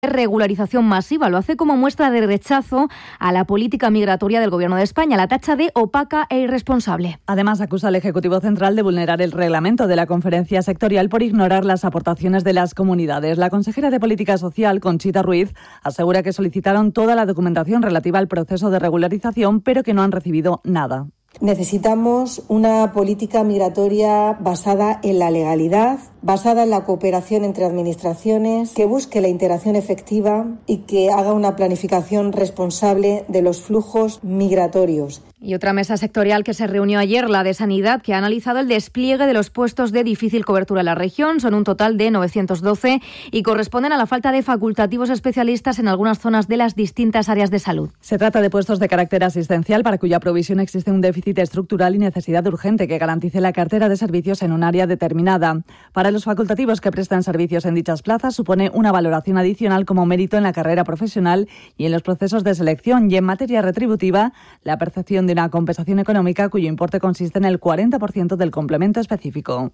regularización masiva. Lo hace como muestra de rechazo a la política migratoria del Gobierno de España. La tacha de opaca e irresponsable. Además, acusa al Ejecutivo Central de vulnerar el reglamento de la conferencia sectorial por ignorar las aportaciones de las comunidades. La consejera de Política Social, Conchita Ruiz, asegura que solicitaron toda la documentación relativa al proceso de regularización, pero que no han recibido nada. Necesitamos una política migratoria basada en la legalidad, basada en la cooperación entre administraciones, que busque la integración efectiva y que haga una planificación responsable de los flujos migratorios. Y otra mesa sectorial que se reunió ayer, la de Sanidad, que ha analizado el despliegue de los puestos de difícil cobertura en la región. Son un total de 912 y corresponden a la falta de facultativos especialistas en algunas zonas de las distintas áreas de salud. Se trata de puestos de carácter asistencial para cuya provisión existe un déficit estructural y necesidad urgente que garantice la cartera de servicios en un área determinada. Para los facultativos que prestan servicios en dichas plazas supone una valoración adicional como mérito en la carrera profesional y en los procesos de selección, y en materia retributiva la percepción de una compensación económica cuyo importe consiste en el 40% del complemento específico.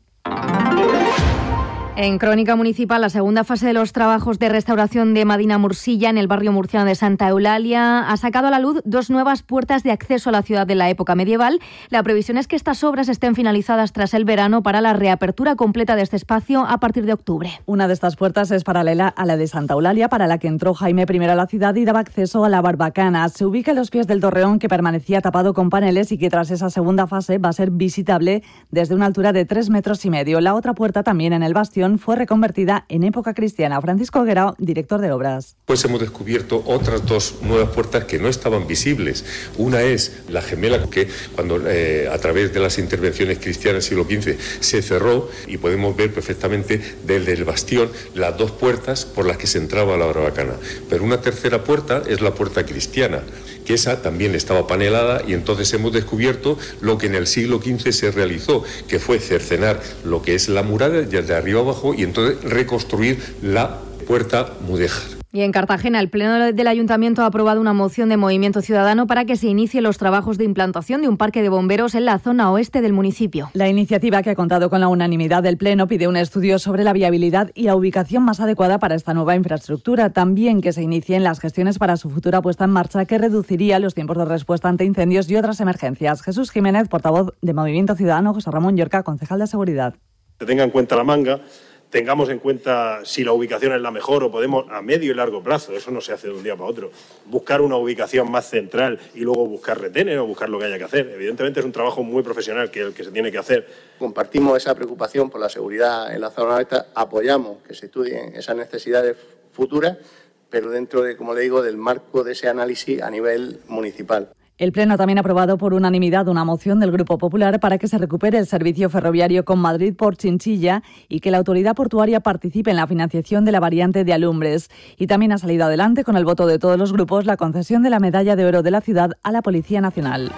En Crónica Municipal, la segunda fase de los trabajos de restauración de Madina Mursilla en el barrio murciano de Santa Eulalia ha sacado a la luz 2 nuevas puertas de acceso a la ciudad de la época medieval. La previsión es que estas obras estén finalizadas tras el verano para la reapertura completa de este espacio a partir de octubre. Una de estas puertas es paralela a la de Santa Eulalia, para la que entró Jaime I a la ciudad y daba acceso a la Barbacana. Se ubica en los pies del torreón, que permanecía tapado con paneles y que tras esa segunda fase va a ser visitable desde una altura de 3,5 metros. La otra puerta, también en el bastión, fue reconvertida en época cristiana. Francisco Guerao, director de obras. Pues hemos descubierto otras 2 nuevas puertas que no estaban visibles. Una es la gemela, que cuando a través de las intervenciones cristianas del siglo XV se cerró, y podemos ver perfectamente desde el bastión las 2 puertas por las que se entraba a la Barbacana. Pero una tercera puerta es la puerta cristiana, que esa también estaba panelada, y entonces hemos descubierto lo que en el siglo XV se realizó, que fue cercenar lo que es la muralla desde arriba abajo y entonces reconstruir la puerta mudéjar. Y en Cartagena, el Pleno del Ayuntamiento ha aprobado una moción de Movimiento Ciudadano para que se inicien los trabajos de implantación de un parque de bomberos en la zona oeste del municipio. La iniciativa, que ha contado con la unanimidad del Pleno, pide un estudio sobre la viabilidad y la ubicación más adecuada para esta nueva infraestructura. También que se inicien las gestiones para su futura puesta en marcha, que reduciría los tiempos de respuesta ante incendios y otras emergencias. Jesús Jiménez, portavoz de Movimiento Ciudadano. José Ramón Llorca, concejal de Seguridad. Se tenga en cuenta la manga, tengamos en cuenta si la ubicación es la mejor, o podemos a medio y largo plazo, eso no se hace de un día para otro, buscar una ubicación más central y luego buscar retenes o buscar lo que haya que hacer. Evidentemente es un trabajo muy profesional el que se tiene que hacer. Compartimos esa preocupación por la seguridad en la zona oeste, apoyamos que se estudien esas necesidades futuras, pero dentro de, como le digo, del marco de ese análisis a nivel municipal. El Pleno también ha aprobado por unanimidad una moción del Grupo Popular para que se recupere el servicio ferroviario con Madrid por Chinchilla y que la autoridad portuaria participe en la financiación de la variante de Alumbres. Y también ha salido adelante, con el voto de todos los grupos, la concesión de la Medalla de Oro de la ciudad a la Policía Nacional.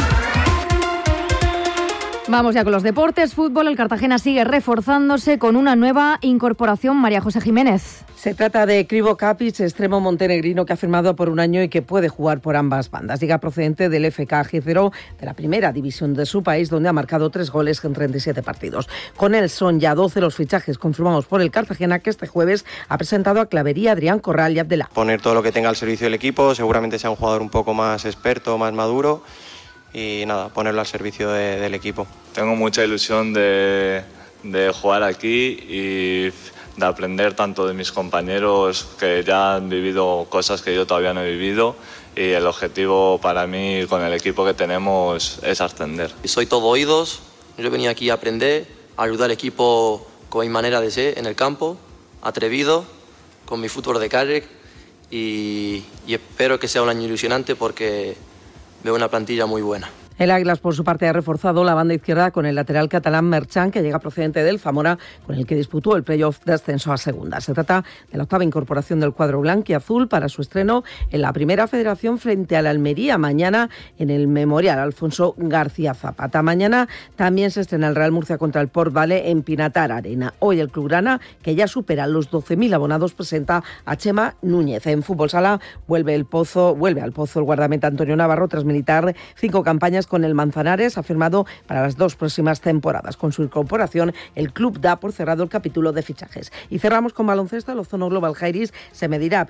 Vamos ya con los deportes. Fútbol, el Cartagena sigue reforzándose con una nueva incorporación. María José Jiménez. Se trata de Krivo Kapic, extremo montenegrino que ha firmado por un año y que puede jugar por ambas bandas. Llega procedente del FK Gízero, de la primera división de su país, donde ha marcado 3 goles en 37 partidos. Con él son ya 12 los fichajes confirmados por el Cartagena, que este jueves ha presentado a Clavería, Adrián Corral y Abdelá. Poner todo lo que tenga al servicio del equipo, seguramente sea un jugador un poco más experto, más maduro, y nada, ponerlo al servicio del equipo. Tengo mucha ilusión de jugar aquí y de aprender tanto de mis compañeros que ya han vivido cosas que yo todavía no he vivido, y el objetivo para mí con el equipo que tenemos es ascender. Soy todo oídos, yo venía aquí a aprender, a ayudar al equipo con mi manera de ser en el campo, atrevido, con mi fútbol de calle, y espero que sea un año ilusionante porque veo una plantilla muy buena. El Águilas, por su parte, ha reforzado la banda izquierda con el lateral catalán Merchan, que llega procedente del Zamora, con el que disputó el playoff de ascenso a segunda. Se trata de la 8ª incorporación del cuadro blanquiazul para su estreno en la Primera Federación frente a la Almería, mañana en el Memorial Alfonso García Zapata. Mañana también se estrena el Real Murcia contra el Port Vale en Pinatar Arena. Hoy el Clubgrana, que ya supera los 12.000 abonados, presenta a Chema Núñez. En fútbol sala vuelve al Pozo el guardameta Antonio Navarro, tras militar 5 campañas con el Manzanares, ha firmado para las 2 próximas temporadas. Con su incorporación, el club da por cerrado el capítulo de fichajes. Y cerramos con baloncesto. El Ozono Global Jairis se medirá